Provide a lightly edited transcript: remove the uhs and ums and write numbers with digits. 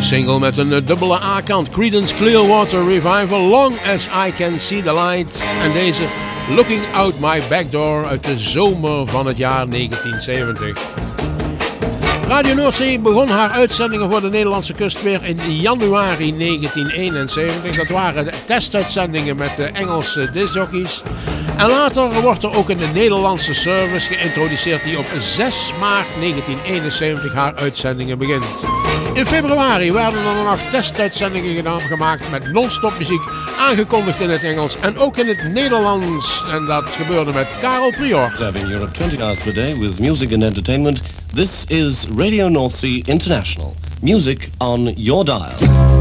Een single met een dubbele A-kant. Creedence Clearwater Revival, Long As I Can See The Light. En deze Looking Out My Back Door uit de zomer van het jaar 1970. Radio Noordzee begon haar uitzendingen voor de Nederlandse kust weer in januari 1971. Dat waren testuitzendingen met de Engelse discjockeys. En later wordt er ook een Nederlandse service geïntroduceerd die op 6 maart 1971 haar uitzendingen begint. In februari werden er nog testuitzendingen gemaakt met non-stop muziek, aangekondigd in het Engels en ook in het Nederlands. En dat gebeurde met Karel Prior. Serving Europe 20 hours per day with music and entertainment. This is Radio North Sea International. Music on your dial.